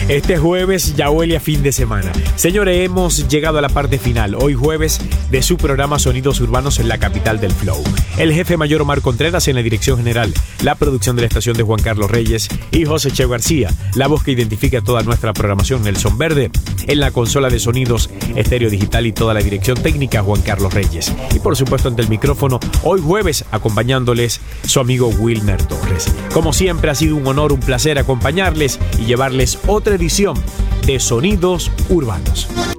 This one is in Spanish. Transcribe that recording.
Este jueves ya huele a fin de semana. Señores, hemos llegado a la parte final, hoy jueves, de su programa Sonidos Urbanos en la capital del Flow. El jefe mayor Omar Contreras en la dirección general, la producción de la estación de Juan Carlos Reyes y José Cheo García, la voz que identifica toda nuestra programación, Nelson Verde, en la consola de sonidos, estéreo digital y toda la dirección técnica, Juan Carlos Reyes. Y por supuesto ante el micrófono, hoy jueves, acompañándoles su amigo Wilmer Torres. Como siempre, ha sido un honor, un placer acompañarles y llevarles otra edición de Sonidos Urbanos.